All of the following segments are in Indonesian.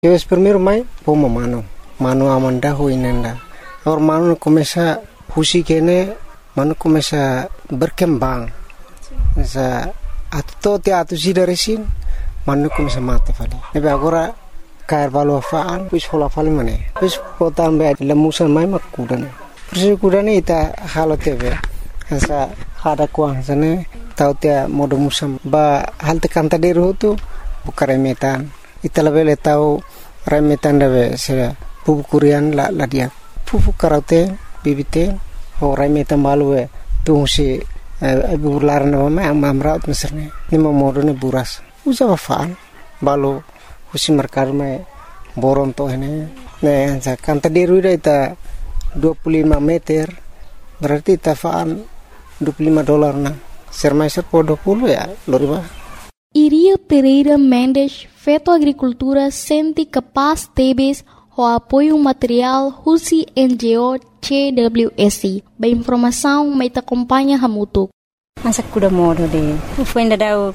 Yes, primeiro mai poma mano amanda ho inenda. Or mano começa husi kene mano começa berkembang. Sa atto te atu sidaresin mano começa mate fale. Nebe agora cair valo afaan pus hola fale mane. Pus potan be lemusan mai makudan. Persi kudan ita halo tebe. Sa hada kuang sane tau te modo musam ba hal te kanta deru tu bukaremetan. Ita lebele tau remetan dabe sera pupu kurian la dia pupu karaute bibite ho remetan balue tu si bular na mama amra meserne ni momodo ne buras usa wafaan balu husi merkar me boron to ne sa kanta deru ita 25 meter berarti tafaan $25 na sermaiser po 20 ya loriba. Iria Pereira Mendes, Feto Agricultura, sente capaz tebes o apoio material Husi NGO CWSI. Ba informação mai te acompanha hamutuk. Masa kuda modo de. Foi ainda da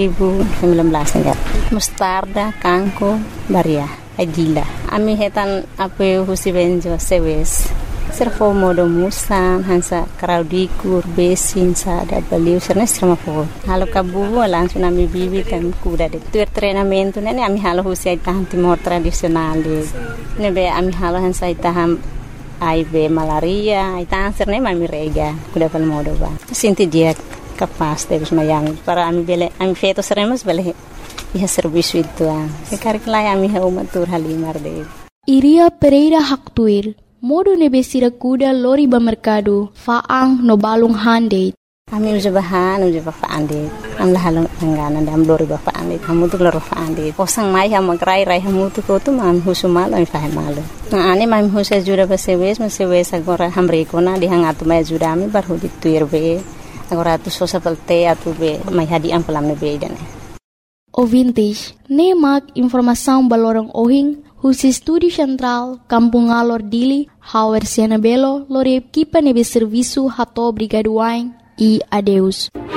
2019 enggak. Mustarda, kangko, baria, agila. Ami hetan apoio Husi NGO sewes. Servo modo musan hansa kraudikur besin sa da baliu serna strama po halo kabu langsung ami bibi tam kuda de tur treinamento ne ami halo husi taham timor tradisional de nebe ami halo hansa taham aibe malaria itang serne mami rega kuda pal modo ba sinti dia kapas de mayang para ami bele ami feto seremos bele ia serviço itu se karikla ami ha umatur halimar de Iria Pereira Haktuir modo nebesira kuda lori ba merkado faang no balung hande. Ami uja faang de. Am lahalong angana dam lori ba faang de. Hamu tu lori faang de. Posang mai ham rai hamu tu ko tu mam husumal ai fa malo. Na ane mam husa jura ba sewes agora hamre ko na di hangatu mai jura ami bar hudi tuir be. Agora tu sosa pelte atu be mai hadi am pelam ne be dane. Ouvintes, nemak informação balorong ohing Husi Studi Central, Kampung Alor Dili, Hauer Siena Belo, Lore Kipa Nebe Serviço Hato Brigaduain e adeus.